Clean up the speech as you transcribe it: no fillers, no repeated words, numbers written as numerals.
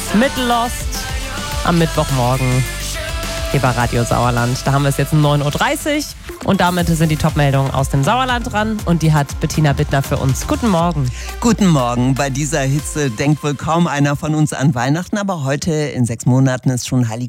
mit Lost am Mittwochmorgen hier bei Radio Sauerland. Da haben wir es jetzt um 9.30 Uhr und damit sind die Top-Meldungen aus dem Sauerland dran und die hat Bettina Bittner für uns. Guten Morgen. Guten Morgen. Bei dieser Hitze denkt wohl kaum einer von uns an Weihnachten, aber heute in 6 Monaten ist schon